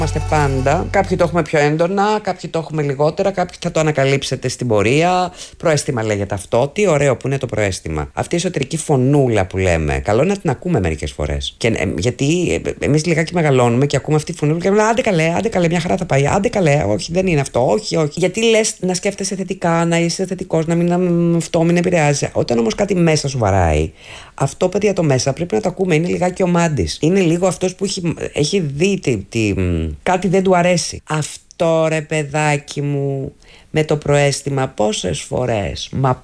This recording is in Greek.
Είμαστε πάντα. Κάποιοι το έχουμε πιο έντονα, κάποιοι το έχουμε λιγότερα, κάποιοι θα το ανακαλύψετε στην πορεία. Προαίσθημα λέγεται αυτό. Τι ωραίο που είναι το προαίσθημα. Αυτή η εσωτερική φωνούλα που λέμε. Καλό να την ακούμε μερικές φορές. Γιατί εμείς λιγάκι μεγαλώνουμε και ακούμε αυτή τη φωνούλα και λέμε άντε καλέ, μια χαρά θα πάει. Άντε καλέ, όχι, δεν είναι αυτό. Όχι. Γιατί λες να σκέφτεσαι θετικά, να είσαι θετικός, αυτό μην επηρεάζει. Όταν όμως κάτι μέσα σου βαράει, αυτό παιδιά το μέσα πρέπει να το ακούμε. Είναι λιγάκι ο μάντης. Είναι λίγο αυτός που έχει δει κάτι δεν του αρέσει. Αυτό ρε παιδάκι μου με το προαίσθημα πόσες φορές, μα